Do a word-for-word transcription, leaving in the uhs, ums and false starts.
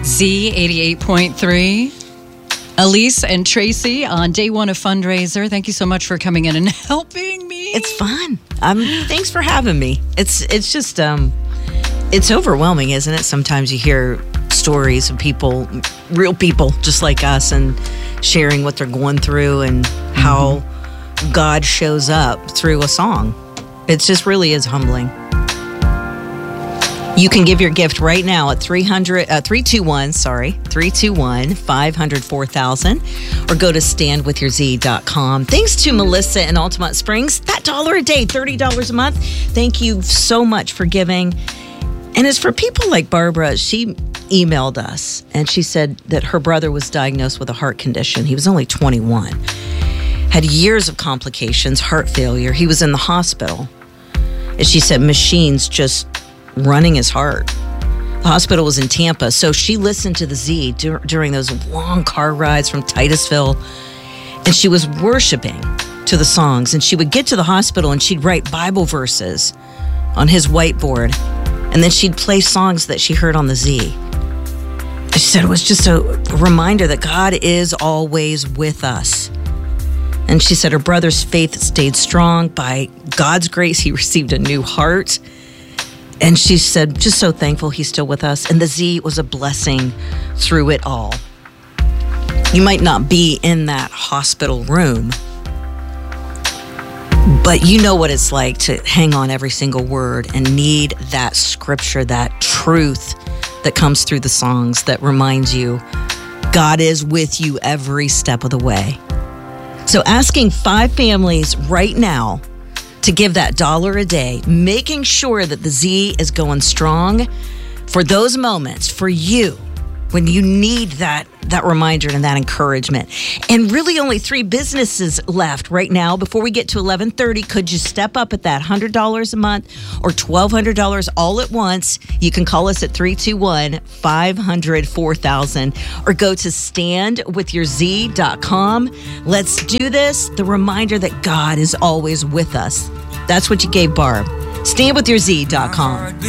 Z eighty-eight point three. Elise and Tracy on day one of fundraiser. Thank you so much for coming in and helping me. It's fun. Um, thanks for having me. It's it's just um, it's overwhelming, isn't it? Sometimes you hear stories of people, real people, just like us, and sharing what they're going through and how mm-hmm. God shows up through a song. It just really is humbling. You can give your gift right now at three hundred, uh, three two one, sorry, three two one, five hundred, four thousand, or go to stand with your z dot com. Thanks to Melissa in Altamont Springs. That dollar a day, thirty dollars a month. Thank you so much for giving. And as for people like Barbara, she emailed us and she said that her brother was diagnosed with a heart condition. He was only twenty-one, had years of complications, heart failure. He was in the hospital. And she said machines just running his heart. The hospital was in Tampa, so she listened to the Z dur- during those long car rides from Titusville, and she was worshiping to the songs. And she would get to the hospital and she'd write Bible verses on his whiteboard, and then she'd play songs that she heard on the Z. She said it was just a reminder that God is always with us. And she said her brother's faith stayed strong. By God's grace, he received a new heart. And she said, just so thankful he's still with us. And the Z was a blessing through it all. You might not be in that hospital room, but you know what it's like to hang on every single word and need that scripture, that truth that comes through the songs that reminds you God is with you every step of the way. So asking five families right now to give that dollar a day, making sure that the Z is going strong for those moments for you when you need that that reminder and that encouragement. And really only three businesses left right now before we get to eleven thirty. Could you step up at that one hundred dollars a month or twelve hundred dollars all at once? You can call us at three two one, five hundred, four thousand or go to stand with your z dot com. Let's do this. The reminder that God is always with us. That's what you gave Barb. stand with your z dot com.